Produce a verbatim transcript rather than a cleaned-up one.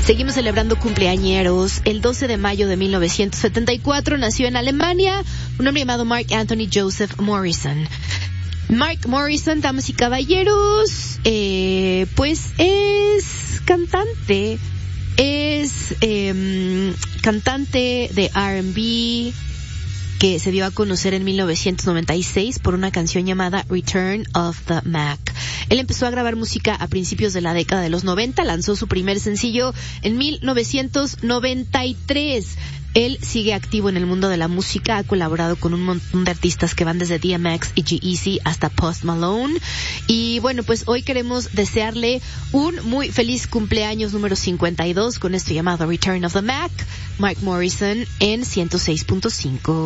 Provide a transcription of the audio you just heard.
Seguimos celebrando cumpleañeros. El doce de mayo de mil novecientos setenta y cuatro nació en Alemania un hombre llamado Mark Anthony Joseph Morrison. Mark Morrison, damas y caballeros, eh, pues es cantante, es eh, cantante de R and B, que se dio a conocer en mil novecientos noventa y seis por una canción llamada Return of the Mac. Él empezó a grabar música a principios de la década de los noventa, lanzó su primer sencillo en mil novecientos noventa y tres. Él sigue activo en el mundo de la música, ha colaborado con un montón de artistas que van desde D M X y G-Eazy hasta Post Malone. Y bueno, pues hoy queremos desearle un muy feliz cumpleaños número cincuenta y dos con esto llamado Return of the Mac, Mark Morrison en ciento seis punto cinco.